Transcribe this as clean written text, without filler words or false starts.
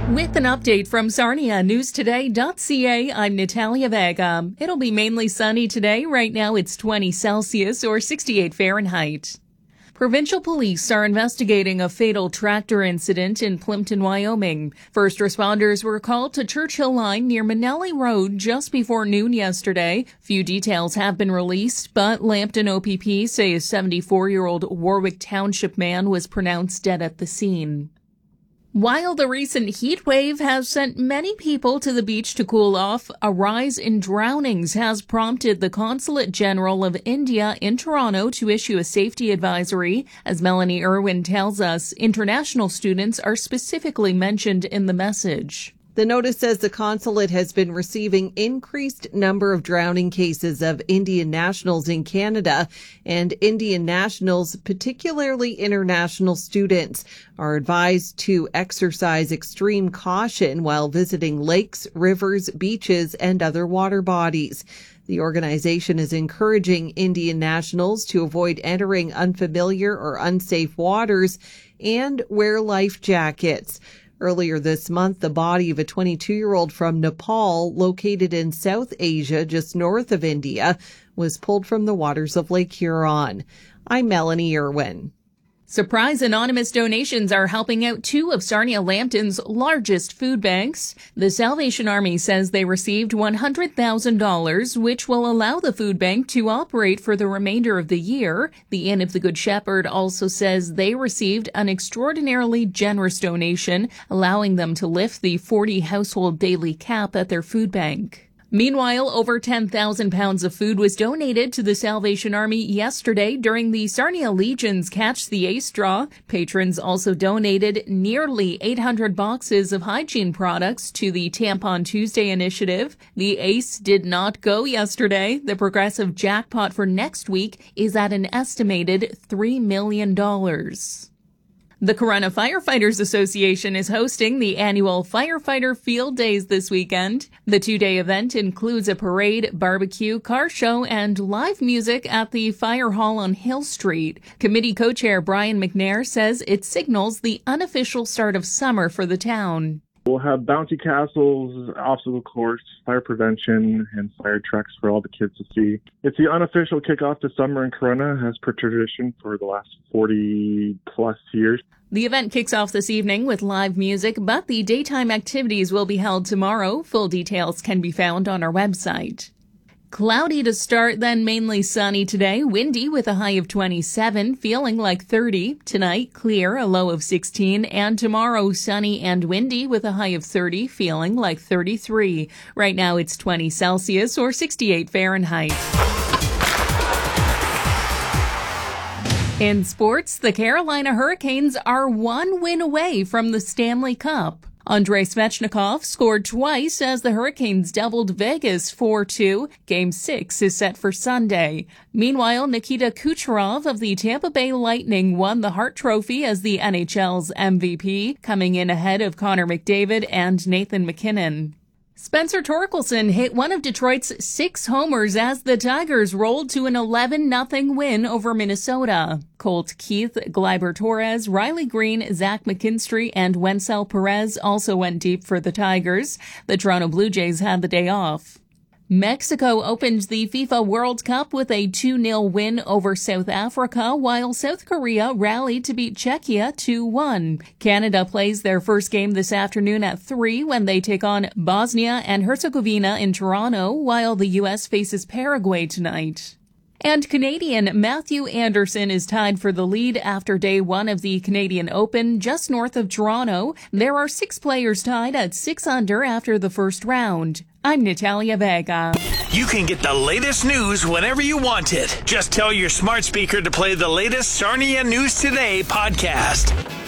With an update from Sarnia Newstoday.ca, I'm Natalia Vega. It'll be mainly sunny today. Right now it's 20 Celsius or 68 Fahrenheit. Provincial police are investigating a fatal tractor incident in Plimpton, Wyoming. First responders were called to Churchill Line near Manelli Road just before noon yesterday. Few details have been released, but Lambton OPP say a 74-year-old Warwick Township man was pronounced dead at the scene. While the recent heat wave has sent many people to the beach to cool off, a rise in drownings has prompted the Consulate General of India in Toronto to issue a safety advisory. As Melanie Irwin tells us, international students are specifically mentioned in the message. The notice says the consulate has been receiving increased number of drowning cases of Indian nationals in Canada, and Indian nationals, particularly international students, are advised to exercise extreme caution while visiting lakes, rivers, beaches, and other water bodies. The organization is encouraging Indian nationals to avoid entering unfamiliar or unsafe waters and wear life jackets. Earlier this month, the body of a 22-year-old from Nepal, located in South Asia, just north of India, was pulled from the waters of Lake Huron. I'm Melanie Irwin. Surprise anonymous donations are helping out two of Sarnia Lambton's largest food banks. The Salvation Army says they received $100,000, which will allow the food bank to operate for the remainder of the year. The Inn of the Good Shepherd also says they received an extraordinarily generous donation, allowing them to lift the 40 household daily cap at their food bank. Meanwhile, over 10,000 pounds of food was donated to the Salvation Army yesterday during the Sarnia Legion's Catch the Ace draw. Patrons also donated nearly 800 boxes of hygiene products to the Tampon Tuesday initiative. The Ace did not go yesterday. The progressive jackpot for next week is at an estimated $3 million. The Corunna Firefighters Association is hosting the annual Firefighter Field Days this weekend. The two-day event includes a parade, barbecue, car show, and live music at the Fire Hall on Hill Street. Committee co-chair Brian McNair says it signals the unofficial start of summer for the town. We'll have bouncy castles, obstacle course, fire prevention, and fire trucks for all the kids to see. It's the unofficial kickoff to summer in Corunna, as per tradition for the last 40-plus years. The event kicks off this evening with live music, but the daytime activities will be held tomorrow. Full details can be found on our website. Cloudy to start, then mainly sunny today. Windy with a high of 27, feeling like 30. Tonight, clear, a low of 16. And tomorrow, sunny and windy with a high of 30, feeling like 33. Right now, it's 20 Celsius or 68 Fahrenheit. In sports, the Carolina Hurricanes are one win away from the Stanley Cup. Andrei Svechnikov scored twice as the Hurricanes doubled Vegas 4-2. Game 6 is set for Sunday. Meanwhile, Nikita Kucherov of the Tampa Bay Lightning won the Hart Trophy as the NHL's MVP, coming in ahead of Connor McDavid and Nathan MacKinnon. Spencer Torkelson hit one of Detroit's 6 homers as the Tigers rolled to an 11-0 win over Minnesota. Colt Keith, Gleyber Torres, Riley Green, Zach McKinstry, and Wencel Perez also went deep for the Tigers. The Toronto Blue Jays had the day off. Mexico opened the FIFA World Cup with a 2-0 win over South Africa, while South Korea rallied to beat Czechia 2-1. Canada plays their first game this afternoon at 3 when they take on Bosnia and Herzegovina in Toronto, while the U.S. faces Paraguay tonight. And Canadian Matthew Anderson is tied for the lead after day 1 of the Canadian Open just north of Toronto. There are 6 players tied at 6 under after the first round. I'm Natalia Vega. You can get the latest news whenever you want it. Just tell your smart speaker to play the latest Sarnia News Today podcast.